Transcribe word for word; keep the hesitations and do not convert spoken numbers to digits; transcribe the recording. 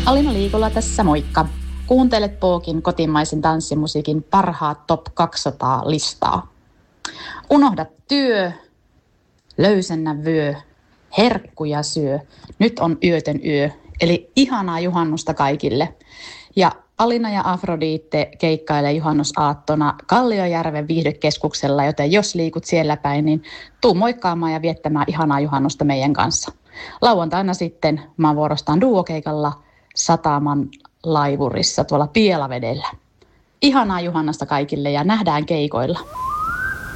Alina Liikola tässä, moikka. Kuuntelet Pookin kotimaisen tanssimusiikin parhaat top kaksisataa listaa. Unohda työ, löysennä vyö, herkkuja syö. Nyt on yötön yö, eli ihanaa juhannusta kaikille. Ja Alina ja Afrodite keikkailee juhannusaattona Kalliojärven viihdekeskuksella, joten jos liikut siellä päin, niin tuu moikkaamaan ja viettämään ihanaa juhannusta meidän kanssa. Lauantaina sitten mä vuorostaan duokeikalla Sataman laivurissa tuolla Pielavedellä. Ihanaa juhannusta kaikille ja nähdään keikoilla.